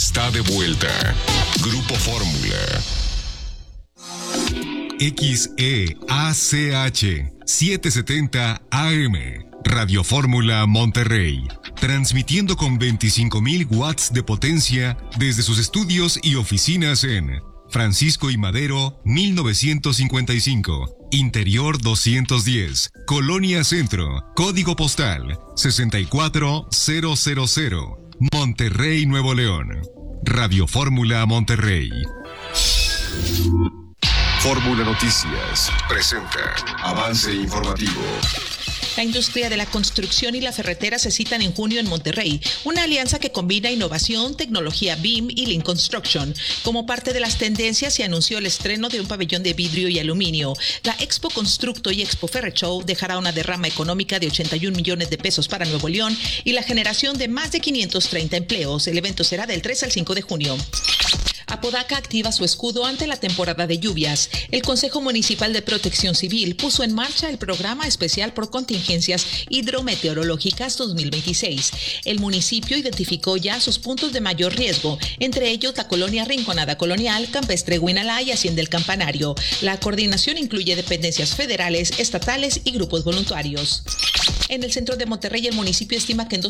está de vuelta. Grupo Fórmula. XEACH 770 AM. Radio Fórmula Monterrey. Transmitiendo con 25,000 watts de potencia desde sus estudios y oficinas en Francisco y Madero, 1955. Interior 210. Colonia Centro. Código postal 64000. Monterrey, Nuevo León. Radio Fórmula Monterrey. Fórmula Noticias presenta avance informativo. La industria de la construcción y la ferretera se citan en junio en Monterrey, una alianza que combina innovación, tecnología BIM y Lean Construction. Como parte de las tendencias se anunció el estreno de un pabellón de vidrio y aluminio. La Expo Constructo y Expo Ferreshow dejará una derrama económica de 81 millones de pesos para Nuevo León y la generación de más de 530 empleos. El evento será del 3 al 5 de junio. Apodaca activa su escudo ante la temporada de lluvias. El Consejo Municipal de Protección Civil puso en marcha el programa especial por contingencias hidrometeorológicas 2026. El municipio identificó ya sus puntos de mayor riesgo, entre ellos la colonia Rinconada Colonial, Campestre Huinalá y Hacienda El Campanario. La coordinación incluye dependencias federales, estatales y grupos voluntarios. En el centro de Monterrey, el municipio estima que en